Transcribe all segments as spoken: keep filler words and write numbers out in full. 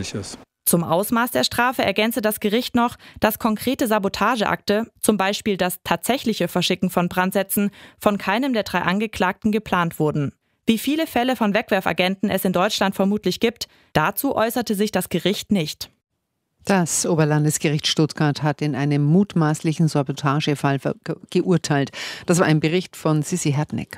möglich ist. Zum Ausmaß der Strafe ergänze das Gericht noch, dass konkrete Sabotageakte, zum Beispiel das tatsächliche Verschicken von Brandsätzen, von keinem der drei Angeklagten geplant wurden. Wie viele Fälle von Wegwerfagenten es in Deutschland vermutlich gibt, dazu äußerte sich das Gericht nicht. Das Oberlandesgericht Stuttgart hat in einem mutmaßlichen Sabotagefall ge- geurteilt. Das war ein Bericht von Sissi Hertneck.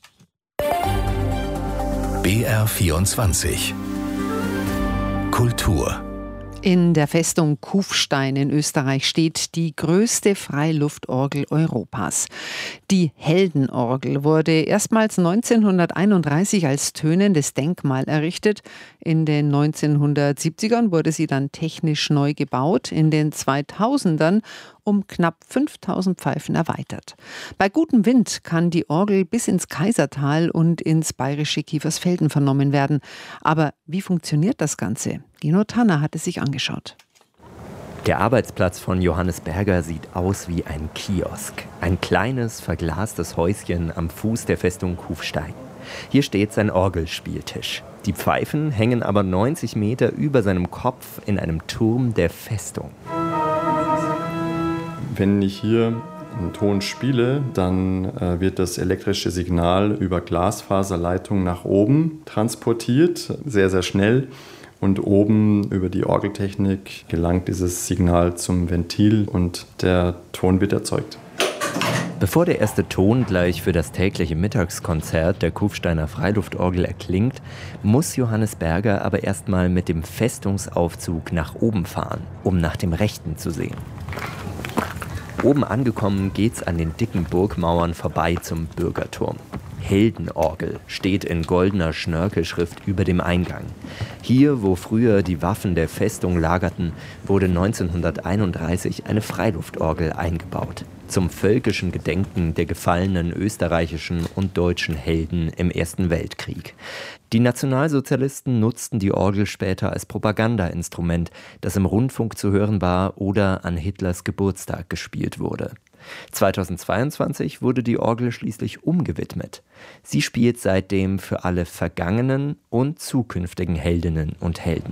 B R vierundzwanzig Kultur. In der Festung Kufstein in Österreich steht die größte Freiluftorgel Europas. Die Heldenorgel wurde erstmals neunzehnhunderteinunddreißig als tönendes Denkmal errichtet. In den neunzehnhundertsiebzigern wurde sie dann technisch neu gebaut, in den zweitausendern um knapp fünftausend Pfeifen erweitert. Bei gutem Wind kann die Orgel bis ins Kaisertal und ins bayerische Kiefersfelden vernommen werden. Aber wie funktioniert das Ganze? Gino Tanner hat es sich angeschaut. Der Arbeitsplatz von Johannes Berger sieht aus wie ein Kiosk. Ein kleines, verglastes Häuschen am Fuß der Festung Kufstein. Hier steht sein Orgelspieltisch. Die Pfeifen hängen aber neunzig Meter über seinem Kopf in einem Turm der Festung. Wenn ich hier einen Ton spiele, dann äh, wird das elektrische Signal über Glasfaserleitung nach oben transportiert, sehr, sehr schnell. Und oben über die Orgeltechnik gelangt dieses Signal zum Ventil und der Ton wird erzeugt. Bevor der erste Ton gleich für das tägliche Mittagskonzert der Kufsteiner Freiluftorgel erklingt, muss Johannes Berger aber erstmal mit dem Festungsaufzug nach oben fahren, um nach dem Rechten zu sehen. Oben angekommen geht's an den dicken Burgmauern vorbei zum Bürgerturm. Heldenorgel steht in goldener Schnörkelschrift über dem Eingang. Hier, wo früher die Waffen der Festung lagerten, wurde neunzehnhunderteinunddreißig eine Freiluftorgel eingebaut. Zum völkischen Gedenken der gefallenen österreichischen und deutschen Helden im Ersten Weltkrieg. Die Nationalsozialisten nutzten die Orgel später als Propagandainstrument, das im Rundfunk zu hören war oder an Hitlers Geburtstag gespielt wurde. zweitausendzweiundzwanzig wurde die Orgel schließlich umgewidmet. Sie spielt seitdem für alle vergangenen und zukünftigen Heldinnen und Helden.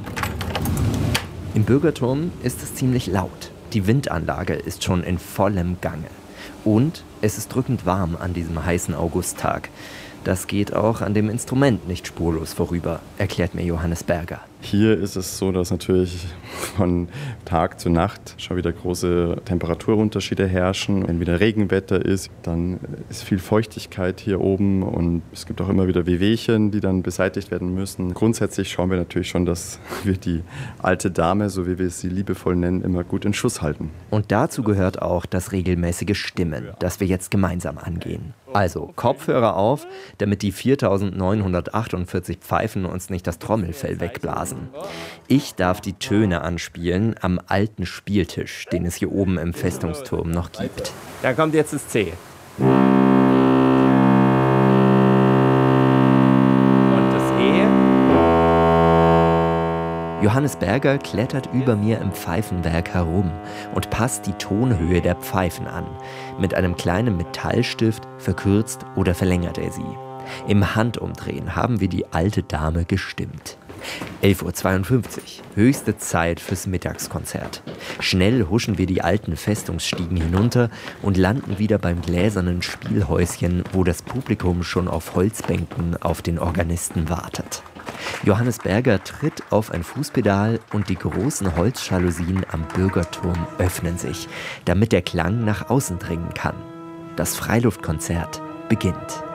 Im Bürgerturm ist es ziemlich laut. Die Windanlage ist schon in vollem Gange. Und es ist drückend warm an diesem heißen Augusttag. Das geht auch an dem Instrument nicht spurlos vorüber, erklärt mir Johannes Berger. Hier ist es so, dass natürlich von Tag zu Nacht schon wieder große Temperaturunterschiede herrschen. Wenn wieder Regenwetter ist, dann ist viel Feuchtigkeit hier oben und es gibt auch immer wieder Wehwehchen, die dann beseitigt werden müssen. Grundsätzlich schauen wir natürlich schon, dass wir die alte Dame, so wie wir sie liebevoll nennen, immer gut in Schuss halten. Und dazu gehört auch das regelmäßige Stimmen, das wir jetzt gemeinsam angehen. Also Kopfhörer auf, damit die viertausendneunhundertachtundvierzig Pfeifen uns nicht das Trommelfell wegblasen. Ich darf die Töne anspielen am alten Spieltisch, den es hier oben im Festungsturm noch gibt. Da kommt jetzt das C. Und das E. Johannes Berger klettert über mir im Pfeifenwerk herum und passt die Tonhöhe der Pfeifen an. Mit einem kleinen Metallstift verkürzt oder verlängert er sie. Im Handumdrehen haben wir die alte Dame gestimmt. elf Uhr zweiundfünfzig, höchste Zeit fürs Mittagskonzert. Schnell huschen wir die alten Festungsstiegen hinunter und landen wieder beim gläsernen Spielhäuschen, wo das Publikum schon auf Holzbänken auf den Organisten wartet. Johannes Berger tritt auf ein Fußpedal und die großen Holzjalousien am Bürgerturm öffnen sich, damit der Klang nach außen dringen kann. Das Freiluftkonzert beginnt.